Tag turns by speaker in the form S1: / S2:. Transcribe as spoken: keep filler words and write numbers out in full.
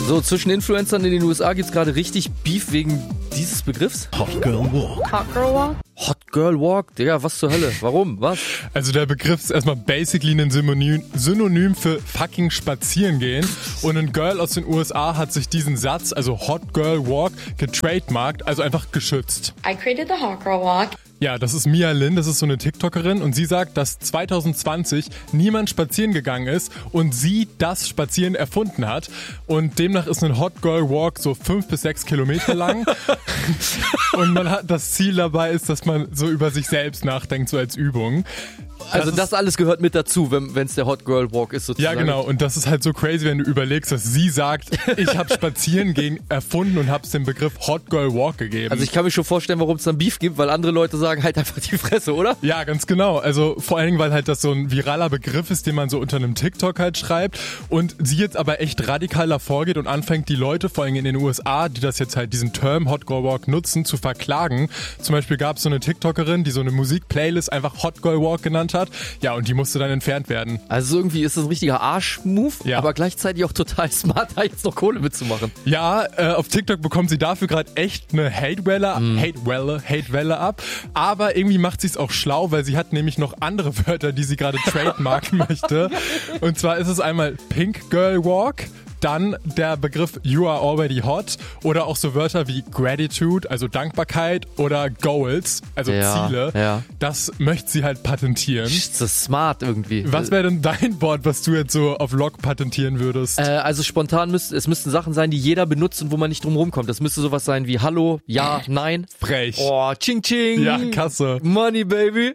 S1: So, zwischen Influencern in den U S A gibt's gerade richtig Beef wegen dieses Begriffs.
S2: Hot Girl Walk.
S3: Hot Girl Walk?
S1: Hot Girl Walk? Digga, was zur Hölle? Warum? Was?
S2: Also der Begriff ist erstmal basically ein Synonym, Synonym für fucking spazieren gehen. Und ein Girl aus den U S A hat sich diesen Satz, also Hot Girl Walk, getrademarkt, also einfach geschützt.
S3: I created the Hot Girl Walk.
S2: Ja, das ist Mia Lin, das ist so eine TikTokerin und sie sagt, dass zwanzig zwanzig niemand spazieren gegangen ist und sie das Spazieren erfunden hat. Und demnach ist ein Hot Girl Walk so fünf bis sechs Kilometer lang. Und man hat das Ziel dabei ist, dass man so über sich selbst nachdenkt, so als Übung.
S1: Also
S2: das,
S1: das alles gehört mit dazu, wenn es der Hot Girl Walk ist sozusagen.
S2: Ja, genau. Und das ist halt so crazy, wenn du überlegst, dass sie sagt, ich habe Spazieren gehen erfunden und habe den Begriff Hot Girl Walk gegeben.
S1: Also ich kann mir schon vorstellen, warum es dann Beef gibt, weil andere Leute sagen, halt einfach die Fresse, oder?
S2: Ja, ganz genau. Also vor allen Dingen, weil halt das so ein viraler Begriff ist, den man so unter einem TikTok halt schreibt. Und sie jetzt aber echt radikal davor geht und anfängt, die Leute, vor allem in den U S A, die das jetzt halt diesen Term Hot Girl Walk nutzen, zu verklagen. Zum Beispiel gab es so eine TikTokerin, die so eine Musikplaylist einfach Hot Girl Walk genannt hat. Ja, und die musste dann entfernt werden.
S1: Also irgendwie ist das ein richtiger Arsch-Move,
S2: ja.
S1: aber gleichzeitig auch total smart, da jetzt noch Kohle mitzumachen.
S2: Ja, äh, auf TikTok bekommt sie dafür gerade echt eine Hate-Welle, mm. Hate-Welle, Hate-Welle ab. Aber irgendwie macht sie es auch schlau, weil sie hat nämlich noch andere Wörter, die sie gerade trademarken möchte. Und zwar ist es einmal Pink Girl Walk, dann der Begriff You are already hot oder auch so Wörter wie Gratitude, also Dankbarkeit oder Goals, also
S1: ja,
S2: Ziele.
S1: Ja.
S2: Das möchte sie halt patentieren.
S1: Das ist smart irgendwie.
S2: Was wäre denn dein Wort, was du jetzt so auf Lock patentieren würdest?
S1: Äh, also spontan müsste, es müssten Sachen sein, die jeder benutzt und wo man nicht drum rumkommt. Das müsste sowas sein wie Hallo, ja, nein.
S2: Frech.
S1: Oh, ching ching.
S2: Ja, Kasse.
S1: Money, baby.